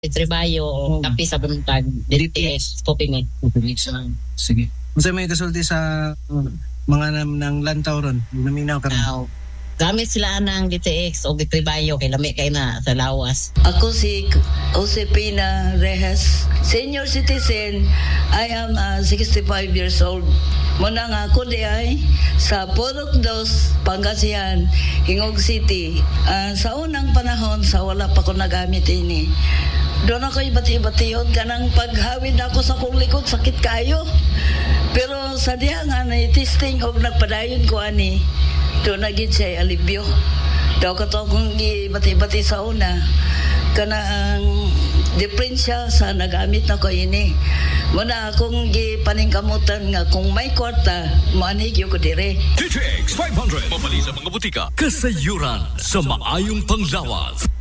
Trabayo o kapi sa buntag DTS Copinet. Sige. Unsa may kasulti sa mga ng lantaw ron? Naminaw ka ron. Gamit sila ng DTX o Trabayo kay lami kay na sa lawas. Ako si Josepina Rejas, senior citizen. I am 65 years old. Muna nga ako di ay sa Purok 2, Pangasinan, Hingog City. Sa unang panahon, sa wala pa ko nagamit ini. Doon ako ibati-ibati yun. Kanang paghawid ako sa kong likod, sakit kayo. Pero sa diha nga na testing o nagpadayon ko ani, doon naging siya alibyo. Daw ka to akong ibati-ibati sa una. Kanang diferensya sa nagamit na ko ini. Muna akong paningkamutan nga kung may kwarta, maanigyo ko dire. DTX 500. Mabali sa mga butika. Kasayuran sa maayong panglawas.